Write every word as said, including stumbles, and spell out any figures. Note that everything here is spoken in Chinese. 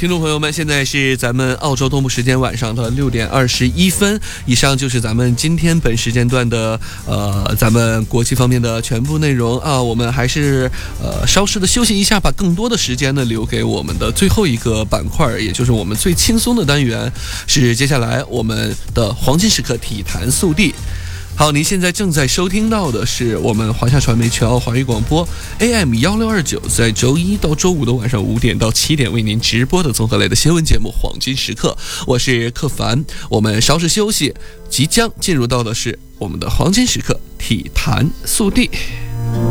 听众朋友们，现在是咱们澳洲东部时间晚上的六点二十一分。以上就是咱们今天本时间段的呃，咱们国际方面的全部内容啊。我们还是呃稍事的休息一下，把更多的时间呢留给我们的最后一个板块，也就是我们最轻松的单元，是接下来我们的黄金时刻体坛速递。好，您现在正在收听到的是我们华夏传媒全澳华语广播 A M 一六二九，在周一到周五的晚上五点到七点为您直播的综合类的新闻节目《黄金时刻》，我是克凡。我们稍事休息，即将进入到的是我们的黄金时刻体坛速递。